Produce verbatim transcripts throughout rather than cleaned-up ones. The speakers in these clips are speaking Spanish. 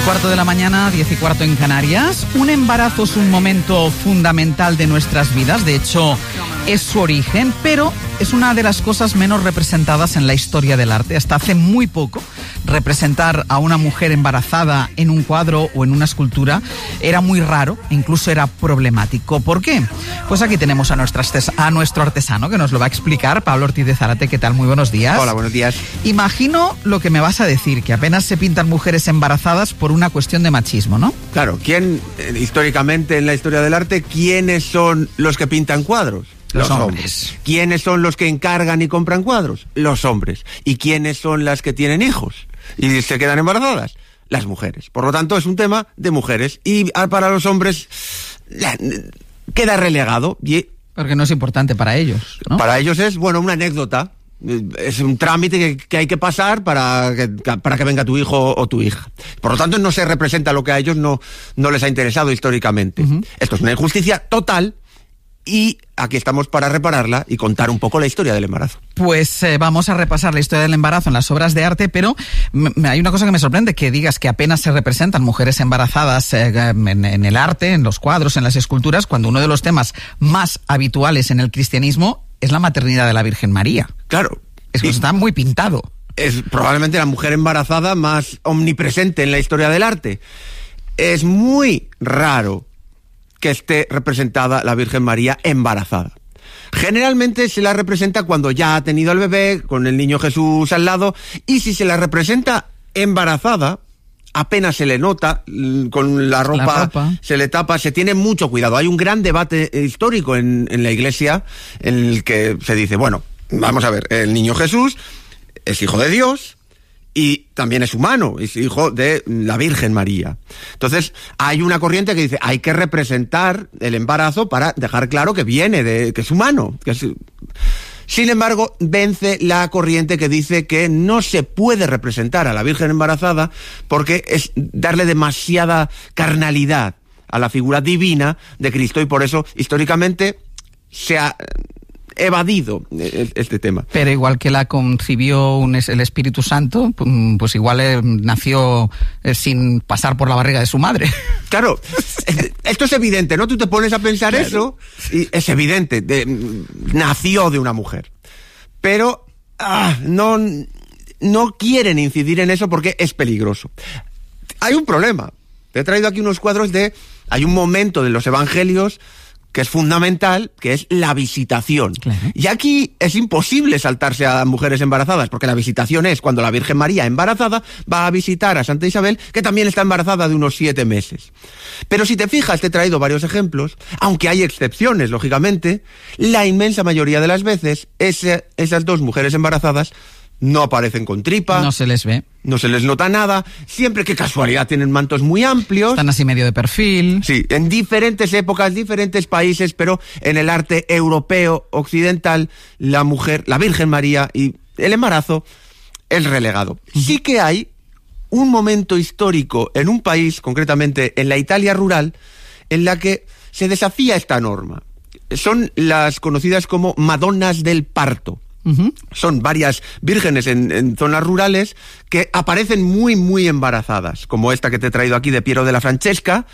cuarto de la mañana, diez y cuarto en Canarias. Un embarazo es un momento fundamental de nuestras vidas, de hecho es su origen, pero es una de las cosas menos representadas en la historia del arte. Hasta hace muy poco, representar a una mujer embarazada en un cuadro o en una escultura era muy raro, incluso era problemático. ¿Por qué? Pues aquí tenemos a, nuestra, a nuestro artesano que nos lo va a explicar, Pablo Ortiz de Zárate. ¿Qué tal? Muy buenos días. Hola, buenos días. Imagino lo que me vas a decir, que apenas se pintan mujeres embarazadas por una cuestión de machismo, ¿no? Claro, ¿quién, históricamente en la historia del arte, quiénes son los que pintan cuadros? Los, los hombres. hombres. ¿Quiénes son los que encargan y compran cuadros? Los hombres. ¿Y quiénes son las que tienen hijos y se quedan embarazadas? Las mujeres. Por lo tanto, es un tema de mujeres. Y para los hombres queda relegado. Y porque no es importante para ellos, ¿no? Para ellos es, bueno, una anécdota. Es un trámite que, que hay que pasar para que, para que venga tu hijo o tu hija. Por lo tanto, no se representa lo que a ellos no, no les ha interesado históricamente. Uh-huh. Esto es una injusticia total. Y aquí estamos para repararla y contar un poco la historia del embarazo. Pues eh, vamos a repasar la historia del embarazo en las obras de arte, pero m- hay una cosa que me sorprende, que digas que apenas se representan mujeres embarazadas eh, en, en el arte, en los cuadros, en las esculturas, cuando uno de los temas más habituales en el cristianismo es la maternidad de la Virgen María. Claro. Es que está muy pintado. Es probablemente la mujer embarazada más omnipresente en la historia del arte. Es muy raro que esté representada la Virgen María embarazada. Generalmente se la representa cuando ya ha tenido el bebé, con el niño Jesús al lado, y si se la representa embarazada, apenas se le nota, con la ropa, la ropa. se le tapa, se tiene mucho cuidado. Hay un gran debate histórico en, en la Iglesia en el que se dice, bueno, vamos a ver, el niño Jesús es hijo de Dios, y también es humano, es hijo de la Virgen María. Entonces, hay una corriente que dice, hay que representar el embarazo para dejar claro que viene, de, que es humano. Que es... Sin embargo, vence la corriente que dice que no se puede representar a la Virgen embarazada porque es darle demasiada carnalidad a la figura divina de Cristo, y por eso, históricamente, se ha evadido este tema. Pero igual que la concibió un, el Espíritu Santo, pues igual eh, nació eh, sin pasar por la barriga de su madre. Claro, esto es evidente, ¿no? Tú te pones a pensar claro. eso y es evidente, de, nació de una mujer. Pero ah, no, no quieren incidir en eso porque es peligroso. Hay un problema. Te he traído aquí unos cuadros de... Hay un momento de los evangelios que es fundamental, que es la visitación. Claro. Y aquí es imposible saltarse a mujeres embarazadas, porque la visitación es cuando la Virgen María embarazada va a visitar a Santa Isabel, que también está embarazada de unos siete meses. Pero si te fijas, te he traído varios ejemplos, aunque hay excepciones, lógicamente, la inmensa mayoría de las veces, ese, esas dos mujeres embarazadas no aparecen con tripa. No se les ve. No se les nota nada. Siempre, qué casualidad, tienen mantos muy amplios. Están así medio de perfil. Sí, en diferentes épocas, diferentes países, pero en el arte europeo, occidental, la mujer, la Virgen María y el embarazo es relegado. Uh-huh. Sí que hay un momento histórico en un país, concretamente en la Italia rural, en la que se desafía esta norma. Son las conocidas como Madonnas del Parto. Uh-huh. Son varias vírgenes en, en zonas rurales que aparecen muy, muy embarazadas, como esta que te he traído aquí de Piero de la Francesca.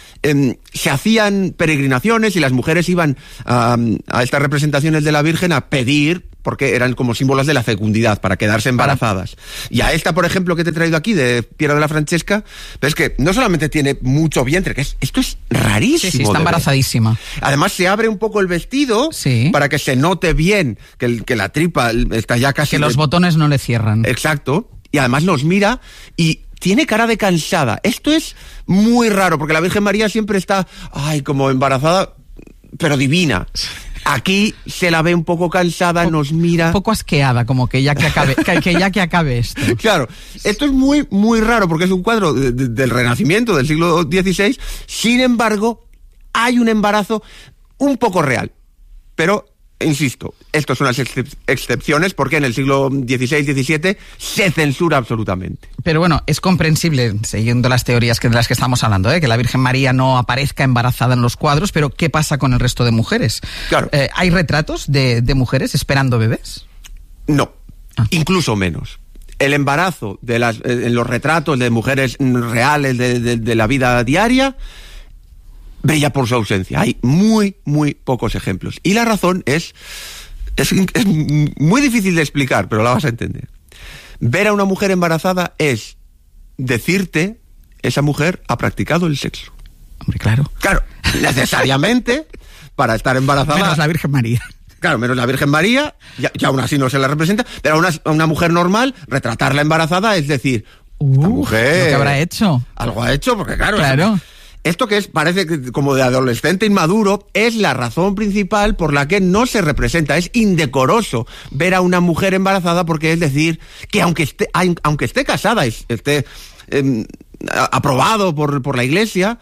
Eh, se hacían peregrinaciones y las mujeres iban a, a estas representaciones de la Virgen a pedir, porque eran como símbolos de la fecundidad, para quedarse embarazadas. Para... Y a esta, por ejemplo, que te he traído aquí, de Piero de la Francesca, ves que no solamente tiene mucho vientre, que es, esto es rarísimo. Sí, sí, está embarazadísima. Además, se abre un poco el vestido, sí, para que se note bien que, que la tripa está ya casi... Que los de... botones no le cierran. Exacto. Y además nos mira y tiene cara de cansada. Esto es muy raro, porque la Virgen María siempre está, ay, como embarazada, pero divina. Aquí se la ve un poco cansada, po- nos mira... Un poco asqueada, como que ya que acabe, que, que ya que acabe esto. Claro, esto es muy, muy raro, porque es un cuadro de, de, del Renacimiento, del siglo dieciséis. Sin embargo, hay un embarazo un poco real. Pero, insisto, estas son las excep- excepciones, porque en el siglo dieciséis diecisiete se censura absolutamente. Pero bueno, es comprensible, siguiendo las teorías que, de las que estamos hablando, ¿eh? que la Virgen María no aparezca embarazada en los cuadros, pero ¿qué pasa con el resto de mujeres? Claro. Eh, ¿Hay retratos de, de mujeres esperando bebés? No, ah. incluso menos. el embarazo de las, en los retratos de mujeres reales de, de, de la vida diaria brilla por su ausencia. Hay muy, muy pocos ejemplos. Y la razón es, es, es muy difícil de explicar, pero la vas a entender. Ver a una mujer embarazada es decirte, esa mujer ha practicado el sexo. Hombre, claro. Claro, necesariamente, para estar embarazada... Menos la Virgen María. Claro, menos la Virgen María, ya, ya aún así no se la representa, pero a una, a una mujer normal, retratarla embarazada es decir, uh, esta mujer... ¿Lo que habrá hecho? Algo ha hecho, porque claro... Claro. O sea, esto que es, parece que como de adolescente inmaduro, es la razón principal por la que no se representa. Es indecoroso ver a una mujer embarazada porque es decir, que aunque esté, aunque esté casada, esté eh, aprobado por, por la Iglesia,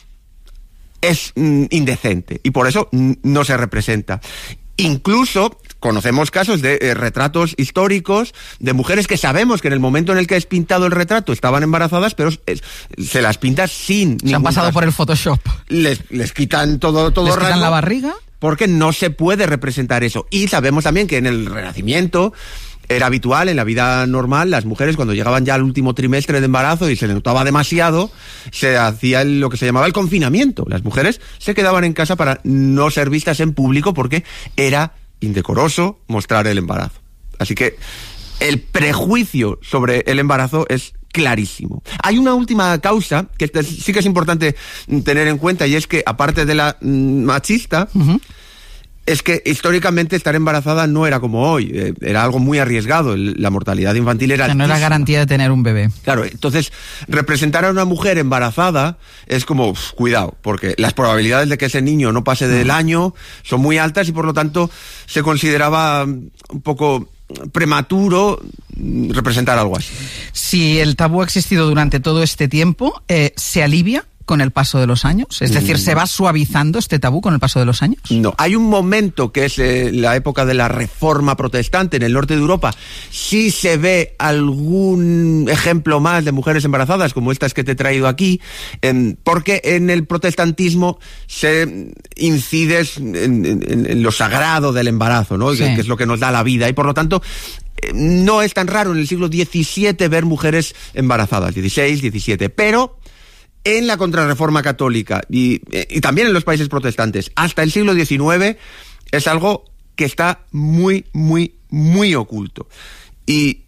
es mm, indecente. Y por eso mm, no se representa. Incluso conocemos casos de eh, retratos históricos de mujeres que sabemos que en el momento en el que es pintado el retrato estaban embarazadas, pero es, se las pinta sin... Se han pasado caso. por el Photoshop. Les, les quitan todo, todo ¿Les quitan rasgo, la barriga? Porque no se puede representar eso. Y sabemos también que en el Renacimiento era habitual, en la vida normal, las mujeres cuando llegaban ya al último trimestre de embarazo y se les notaba demasiado, se hacía el, lo que se llamaba el confinamiento. Las mujeres se quedaban en casa para no ser vistas en público porque era indecoroso mostrar el embarazo. Así que el prejuicio sobre el embarazo es clarísimo. Hay una última causa que sí que es importante tener en cuenta, y es que aparte de la mm, machista, uh-huh. es que históricamente estar embarazada no era como hoy, eh, era algo muy arriesgado, el, la mortalidad infantil era... O sea, no era garantía de tener un bebé. Claro, entonces representar a una mujer embarazada es como, uf, cuidado, porque las probabilidades de que ese niño no pase del año son muy altas y por lo tanto se consideraba un poco prematuro representar algo así. Si el tabú ha existido durante todo este tiempo, eh, ¿se alivia con el paso de los años? Es decir, ¿se va suavizando este tabú con el paso de los años? No, hay un momento que es eh, la época de la Reforma Protestante en el norte de Europa. Sí se ve algún ejemplo más de mujeres embarazadas, como estas que te he traído aquí, eh, porque en el protestantismo se incide en, en, en lo sagrado del embarazo, ¿no? Sí. Que, que es lo que nos da la vida, y por lo tanto eh, no es tan raro en el siglo diecisiete ver mujeres embarazadas, dieciséis, diecisiete, pero... en la contrarreforma católica y, y también en los países protestantes, hasta el siglo diecinueve, es algo que está muy, muy, muy oculto. Y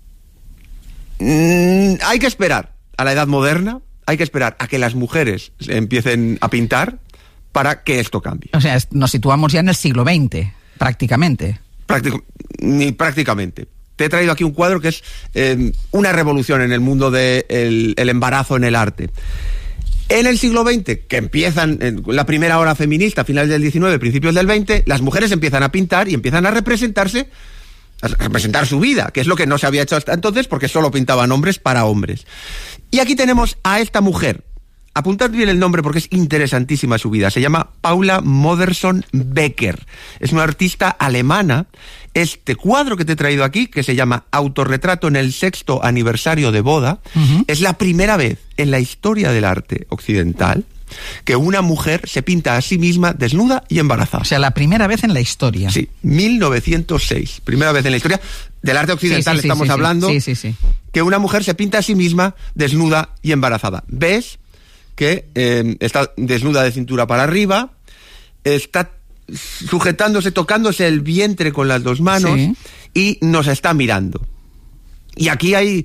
mmm, hay que esperar a la edad moderna, hay que esperar a que las mujeres empiecen a pintar para que esto cambie. O sea, nos situamos ya en el siglo veinte, prácticamente. Práctico, ni prácticamente. Te he traído aquí un cuadro que es eh, una revolución en el mundo del de el embarazo en el arte. En el siglo veinte, que empiezan en la primera ola feminista, finales del diecinueve, principios del veinte, las mujeres empiezan a pintar y empiezan a representarse, a representar su vida, que es lo que no se había hecho hasta entonces porque solo pintaban hombres para hombres. Y aquí tenemos a esta mujer. Apuntad bien el nombre porque es interesantísima su vida. Se llama Paula Modersohn-Becker. Es una artista alemana. Este cuadro que te he traído aquí, que se llama Autorretrato en el sexto aniversario de boda, uh-huh. es la primera vez en la historia del arte occidental que una mujer se pinta a sí misma desnuda y embarazada. O sea, la primera vez en la historia. Sí, mil novecientos seis. Primera vez en la historia del arte occidental, sí, sí, estamos sí, sí, hablando, sí, sí, sí. que una mujer se pinta a sí misma desnuda y embarazada. ¿Ves? Que eh, está desnuda de cintura para arriba, está sujetándose, tocándose el vientre con las dos manos, sí. y nos está mirando. Y aquí hay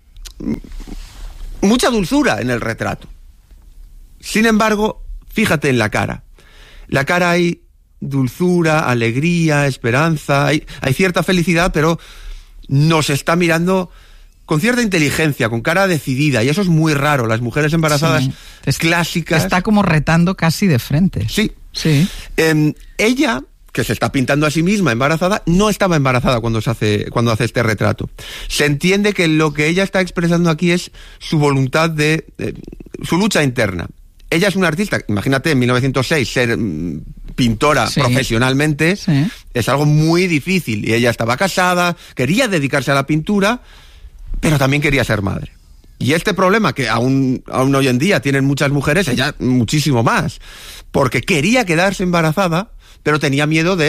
mucha dulzura en el retrato. Sin embargo, fíjate en la cara. La cara hay dulzura, alegría, esperanza, hay, hay cierta felicidad, pero nos está mirando con cierta inteligencia, con cara decidida, y eso es muy raro. Las mujeres embarazadas sí. es, clásicas... Está como retando casi de frente. Sí. sí. Eh, ella, que se está pintando a sí misma embarazada, no estaba embarazada cuando, se hace, cuando hace este retrato. Se entiende que lo que ella está expresando aquí es su voluntad de... Eh, su lucha interna. Ella es una artista, imagínate, en mil novecientos seis ser mm, pintora sí. profesionalmente, sí. es algo muy difícil. Y ella estaba casada, quería dedicarse a la pintura, pero también quería ser madre. Y este problema que aún, aún hoy en día tienen muchas mujeres, ella muchísimo más, porque quería quedarse embarazada, pero tenía miedo de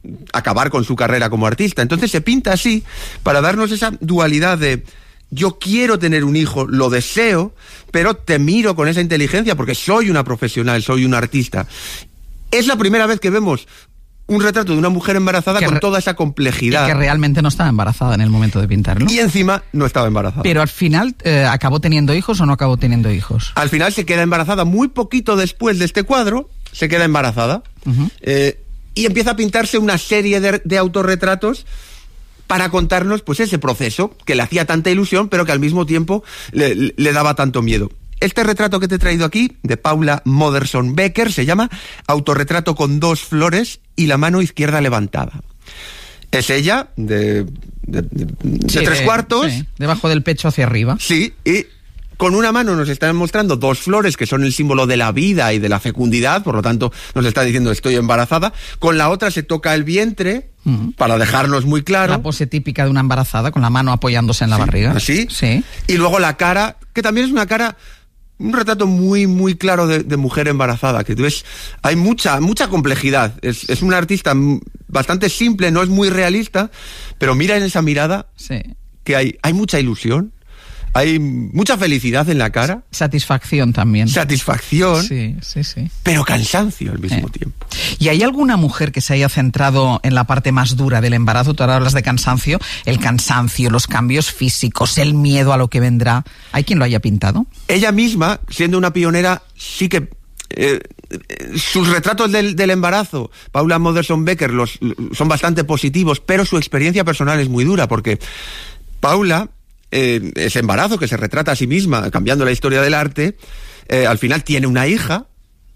acabar con su carrera como artista. Entonces se pinta así para darnos esa dualidad de yo quiero tener un hijo, lo deseo, pero te miro con esa inteligencia porque soy una profesional, soy un artista. Es la primera vez que vemos un retrato de una mujer embarazada que con re- toda esa complejidad. Y que realmente no estaba embarazada en el momento de pintarlo. Y encima no estaba embarazada. Pero al final, eh, ¿acabó teniendo hijos o no acabó teniendo hijos? Al final se queda embarazada muy poquito después de este cuadro, se queda embarazada, Uh-huh. eh, y empieza a pintarse una serie de, de autorretratos para contarnos pues ese proceso que le hacía tanta ilusión, pero que al mismo tiempo le, le daba tanto miedo. Este retrato que te he traído aquí, de Paula Modersohn Becker, se llama Autorretrato con dos flores y la mano izquierda levantada. Es ella, de, de, de, de Sí, tres de- cuartos. sí, debajo del pecho hacia arriba. Sí, y con una mano nos están mostrando dos flores que son el símbolo de la vida y de la fecundidad, por lo tanto nos está diciendo estoy embarazada. Con la otra se toca el vientre, uh-huh, para dejarnos muy claro. La pose típica de una embarazada, con la mano apoyándose en la Sí, barriga. así. Sí. Y luego la cara, que también es una cara, un retrato muy, muy claro de, de mujer embarazada, que tú ves, hay mucha, mucha complejidad. Es, es una artista bastante simple, no es muy realista, pero mira en esa mirada, Sí. que hay, hay mucha ilusión, hay mucha felicidad en la cara, Satisfacción también. satisfacción, Sí, sí, sí. pero cansancio al mismo Eh. tiempo. ¿Y hay alguna mujer que se haya centrado en la parte más dura del embarazo? Tú ahora hablas de cansancio. El cansancio, los cambios físicos, el miedo a lo que vendrá. ¿Hay quien lo haya pintado? Ella misma, siendo una pionera, sí que eh, sus retratos del, del embarazo, Paula Modersohn Becker, los, son bastante positivos, pero su experiencia personal es muy dura, porque Paula, eh, ese embarazo que se retrata a sí misma, cambiando la historia del arte, eh, al final tiene una hija,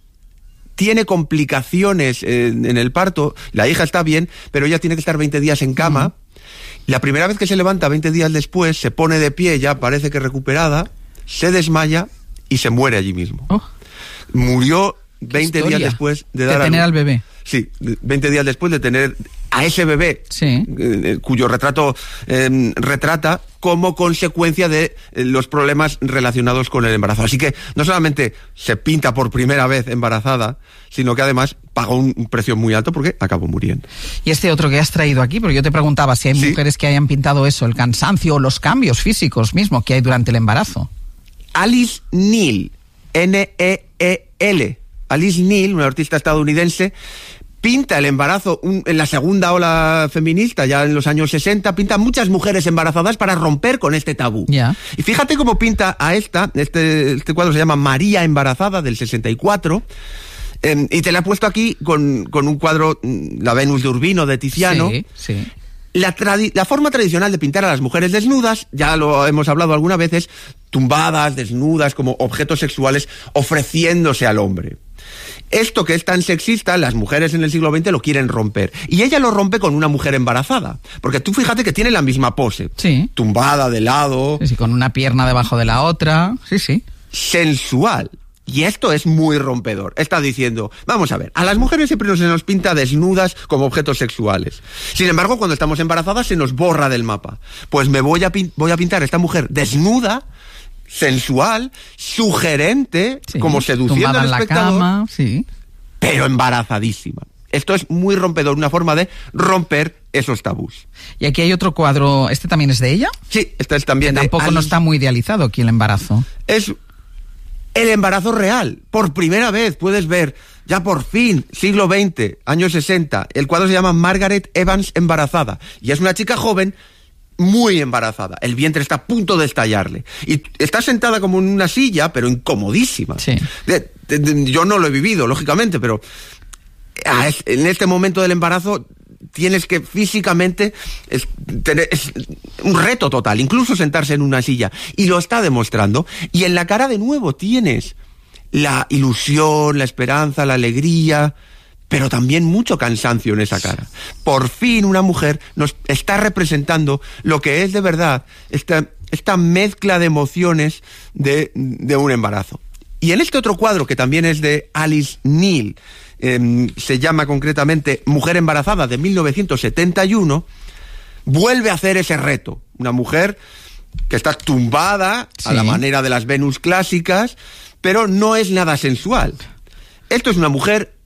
tiene complicaciones eh, en el parto, la hija está bien, pero ella tiene que estar veinte días en cama. Uh-huh. La primera vez que se levanta veinte días después, se pone de pie, ya parece que recuperada, se desmaya y se muere allí mismo. Oh. Murió veinte días después de dar de tener a luz. al bebé. Sí, veinte días después de tener a ese bebé, sí, eh, cuyo retrato eh, retrata como consecuencia de eh, los problemas relacionados con el embarazo. Así que no solamente se pinta por primera vez embarazada, sino que además pagó un, un precio muy alto porque acabó muriendo. Y este otro que has traído aquí, porque yo te preguntaba si hay ¿Sí? mujeres que hayan pintado eso, el cansancio o los cambios físicos mismo que hay durante el embarazo. Alice Neel, N E E L. Alice Neel, una artista estadounidense, pinta el embarazo un, en la segunda ola feminista, ya en los años sesenta, pinta muchas mujeres embarazadas para romper con este tabú. Yeah. Y fíjate cómo pinta a esta, este, este cuadro se llama María Embarazada, del sesenta y cuatro, eh, y te la he puesto aquí con, con un cuadro, la Venus de Urbino, de Tiziano. Sí, sí. La, tradi- la forma tradicional de pintar a las mujeres desnudas, ya lo hemos hablado algunas veces, tumbadas, desnudas, como objetos sexuales, ofreciéndose al hombre. Esto que es tan sexista, las mujeres en el siglo veinte lo quieren romper. Y ella lo rompe con una mujer embarazada. Porque tú fíjate que tiene la misma pose. Sí. Tumbada, de lado. Sí, sí, con una pierna debajo de la otra. Sí, sí. Sensual. Y esto es muy rompedor. Está diciendo, vamos a ver, a las mujeres siempre se nos pinta desnudas como objetos sexuales. Sin embargo, cuando estamos embarazadas se nos borra del mapa. Pues me voy a, pin- voy a pintar a esta mujer desnuda, sensual, sugerente, Sí, como seduciendo tumbada al en la espectador, cama, sí. pero embarazadísima. Esto es muy rompedor, una forma de romper esos tabús. Y aquí hay otro cuadro, ¿este también es de ella? Sí, esta es también Que de tampoco no Alice. está muy idealizado aquí el embarazo. Es el embarazo real. Por primera vez puedes ver, ya por fin, siglo veinte, años sesenta, el cuadro se llama Margaret Evans embarazada. Y es una chica joven muy embarazada. El vientre está a punto de estallarle. Y está sentada como en una silla, pero incomodísima. Sí. De- de- de- yo no lo he vivido, lógicamente, pero a es- en este momento del embarazo tienes que físicamente es, tener, es un reto total, incluso sentarse en una silla, y lo está demostrando. Y en la cara de nuevo tienes la ilusión, la esperanza, la alegría, pero también mucho cansancio en esa cara. Por fin una mujer nos está representando lo que es de verdad esta, esta mezcla de emociones de, de un embarazo. Y en este otro cuadro, que también es de Alice Neel, eh, se llama concretamente Mujer embarazada, de mil novecientos setenta y uno, vuelve a hacer ese reto. Una mujer que está tumbada, sí, a la manera de las Venus clásicas, pero no es nada sensual. Esto es una mujer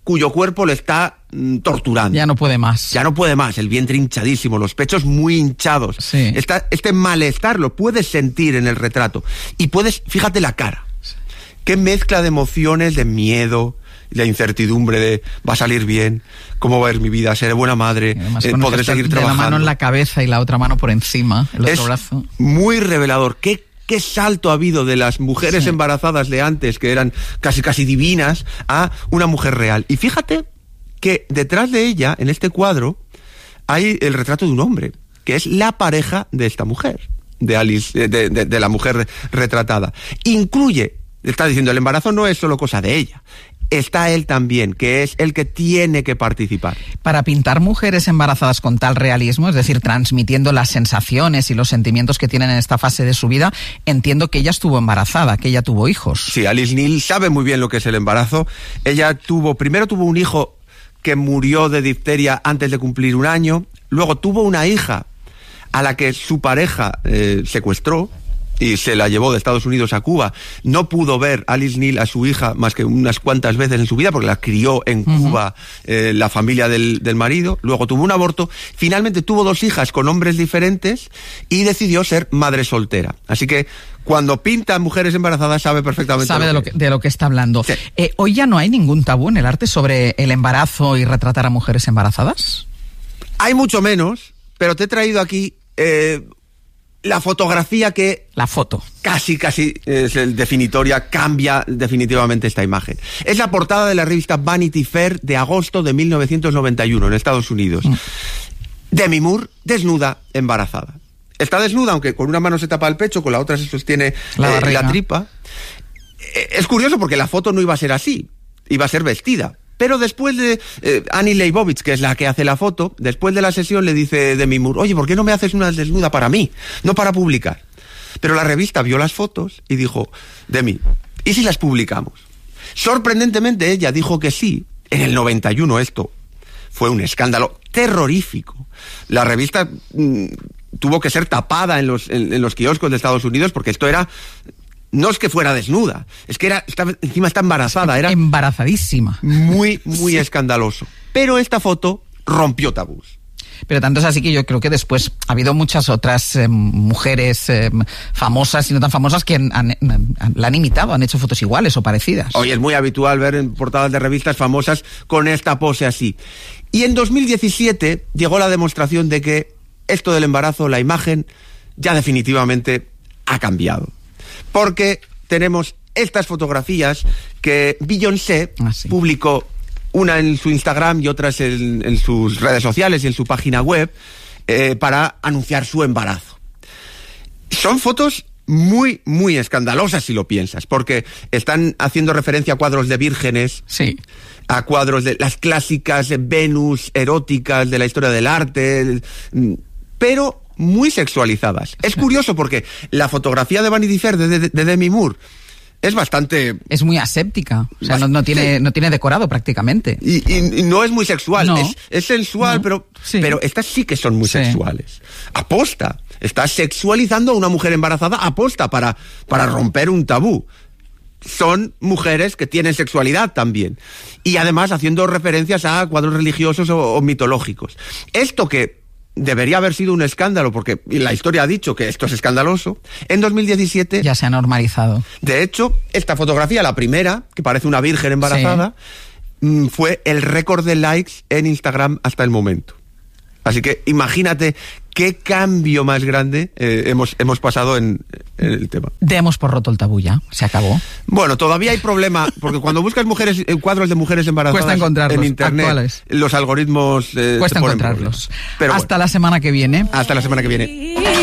cuyo cuerpo le está mm, torturando. Ya no puede más. Ya no puede más, el vientre hinchadísimo, los pechos muy hinchados. Sí. Está, este malestar lo puedes sentir en el retrato. Y puedes, fíjate la cara. Sí. Qué mezcla de emociones, de miedo, la incertidumbre de va a salir bien, cómo va a ir mi vida, seré buena madre, eh, podré seguir de trabajando. La mano en la cabeza y la otra mano por encima, el otro es brazo. Muy revelador. ¿Qué, qué salto ha habido de las mujeres sí. embarazadas de antes, que eran casi casi divinas, a una mujer real? Y fíjate que detrás de ella, en este cuadro, hay el retrato de un hombre, que es la pareja de esta mujer, de Alice, de, de, de la mujer retratada. Incluye, está diciendo, el embarazo no es solo cosa de ella. Está él también, que es el que tiene que participar. Para pintar mujeres embarazadas con tal realismo, es decir, transmitiendo las sensaciones y los sentimientos que tienen en esta fase de su vida, entiendo que ella estuvo embarazada, que ella tuvo hijos. Sí, Alice Neel sabe muy bien lo que es el embarazo. Ella tuvo, primero tuvo un hijo que murió de difteria antes de cumplir un año, luego tuvo una hija a la que su pareja eh, secuestró y se la llevó de Estados Unidos a Cuba. No pudo ver Alice Neel a su hija más que unas cuantas veces en su vida, porque la crió en uh-huh. Cuba eh, la familia del, del marido. Luego tuvo un aborto. Finalmente tuvo dos hijas con hombres diferentes y decidió ser madre soltera. Así que cuando pinta mujeres embarazadas sabe perfectamente sabe lo de, lo que, de lo que está hablando. Sí. Eh, ¿Hoy ya no hay ningún tabú en el arte sobre el embarazo y retratar a mujeres embarazadas? Hay mucho menos, pero te he traído aquí Eh, la fotografía que... La foto. Casi, casi es el definitoria, cambia definitivamente esta imagen. Es la portada de la revista Vanity Fair de agosto de mil novecientos noventa y uno en Estados Unidos. Mm. Demi Moore, desnuda, embarazada. Está desnuda, aunque con una mano se tapa el pecho, con la otra se sostiene la, eh, la tripa. Eh, es curioso porque la foto no iba a ser así, iba a ser vestida. Pero después de eh, Annie Leibovitz, que es la que hace la foto, después de la sesión le dice Demi Moore, oye, ¿por qué no me haces una desnuda para mí? No para publicar. Pero la revista vio las fotos y dijo, Demi, ¿y si las publicamos? Sorprendentemente ella dijo que sí. En el noventa y uno esto fue un escándalo terrorífico. La revista mmm, tuvo que ser tapada en los, en, en los kioscos de Estados Unidos porque esto era... No es que fuera desnuda, es que era, estaba, encima está embarazada. Era embarazadísima. Muy, muy sí. escandaloso. Pero esta foto rompió tabús. Pero tanto es así que yo creo que después ha habido muchas otras eh, mujeres eh, famosas y no tan famosas que han, han, han, la han imitado, han hecho fotos iguales o parecidas. Hoy es muy habitual ver en portadas de revistas famosas con esta pose así. Y en dos mil diecisiete llegó la demostración de que esto del embarazo, la imagen, ya definitivamente ha cambiado. Porque tenemos estas fotografías que Beyoncé ah, sí. publicó, una en su Instagram y otras en, en sus redes sociales y en su página web, eh, para anunciar su embarazo. Son fotos muy, muy escandalosas si lo piensas, porque están haciendo referencia a cuadros de vírgenes, sí. a cuadros de las clásicas Venus eróticas de la historia del arte, pero muy sexualizadas. Es curioso porque la fotografía de Vanity Fair de, de, de Demi Moore es bastante... Es muy aséptica, o sea, no, no, tiene, no tiene decorado prácticamente. Y, y, y no es muy sexual, no. es, es sensual, no. pero, sí. pero estas sí que son muy sí. sexuales. Aposta, está sexualizando a una mujer embarazada aposta para, para romper un tabú. Son mujeres que tienen sexualidad también. Y además haciendo referencias a cuadros religiosos o, o mitológicos. Esto que debería haber sido un escándalo, porque la historia ha dicho que esto es escandaloso, en dos mil diecisiete... Ya se ha normalizado. De hecho, esta fotografía, la primera, que parece una virgen embarazada, sí. fue el récord de likes en Instagram hasta el momento. Así que imagínate qué cambio más grande eh, hemos, hemos pasado en, en el tema. Demos por roto el tabú ya, se acabó. Bueno, todavía hay problema, porque cuando buscas mujeres cuadros de mujeres embarazadas en internet, actuales. Los algoritmos... Eh, Cuesta encontrarlos. Pero hasta bueno, la semana que viene. Hasta la semana que viene.